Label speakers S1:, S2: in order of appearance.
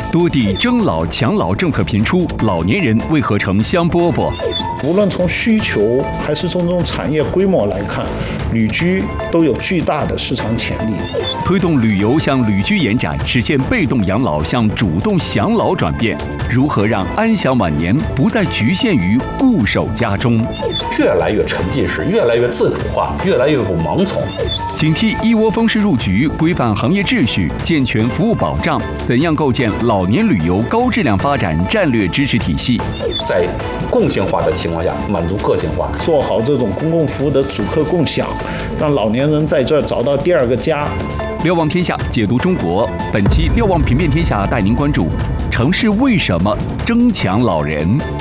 S1: 多地争老抢老政策频出，老年人为何成香饽饽？
S2: 无论从需求还是从这种产业规模来看，旅居都有巨大的市场潜力。
S1: 推动旅游向旅居延展，实现被动养老向主动享老转变。如何让安享晚年不再局限于固守家中？
S3: 越来越沉浸式，越来越自主化，越来越不盲从。
S1: 警惕一窝蜂式入局，规范行业秩序，健全服务保障。怎样构建老年旅游高质量发展战略支持体系？
S3: 在共性化的情况下，满足个性化，
S2: 做好这种公共服务的主客共享，让老年人在这儿找到第二个家。
S1: 瞭望天下，解读中国。本期瞭望品遍天下带您关注：城市为什么争抢老人？